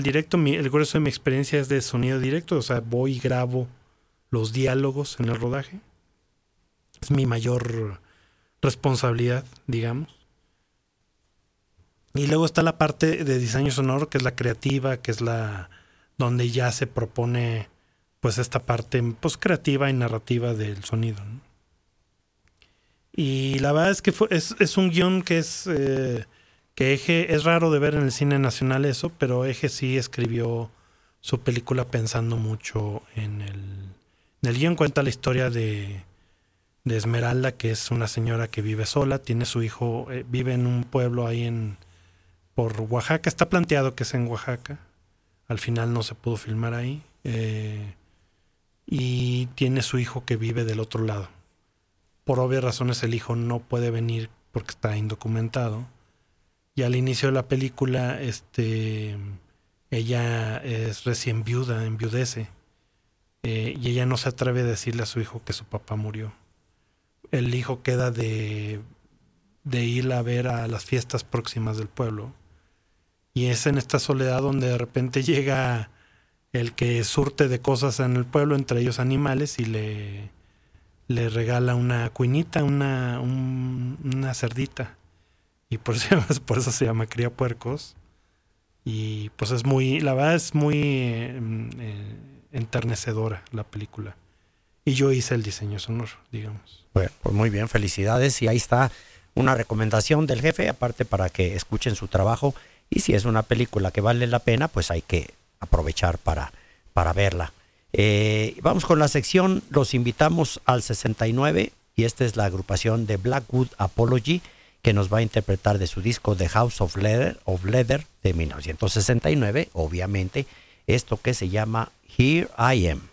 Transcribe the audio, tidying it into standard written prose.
directo, el grueso de mi experiencia es de sonido directo, o sea, voy y grabo los diálogos en el rodaje. Es mi mayor responsabilidad, digamos. Y luego está la parte de diseño sonoro, que es la creativa, que es la donde ya se propone pues esta parte pues creativa y narrativa del sonido, ¿no? Y la verdad es que es un guión que que Eje, es raro de ver en el cine nacional eso, pero Eje sí escribió su película pensando mucho en el guión. Cuenta la historia de Esmeralda, que es una señora que vive sola, tiene su hijo, vive en un pueblo ahí por Oaxaca. Está planteado que es en Oaxaca. Al final no se pudo filmar ahí. Y tiene su hijo que vive del otro lado. Por obvias razones el hijo no puede venir porque está indocumentado. Y al inicio de la película, ella es recién viuda, enviudece. Y ella no se atreve a decirle a su hijo que su papá murió. El hijo queda de ir a ver a las fiestas próximas del pueblo. Y es en esta soledad donde de repente llega el que surte de cosas en el pueblo, entre ellos animales, y le regala una cuinita, una cerdita. Y por eso se llama Cría Puercos. Y pues la verdad es muy enternecedora la película. Y yo hice el diseño sonoro, digamos. Bueno, pues muy bien, felicidades. Y ahí está una recomendación del jefe, aparte para que escuchen su trabajo. Y si es una película que vale la pena, pues hay que aprovechar para verla. Vamos con la sección, los invitamos al 69, y esta es la agrupación de Blackwood Apology, que nos va a interpretar de su disco The House of Leather de 1969, obviamente, esto que se llama Here I Am.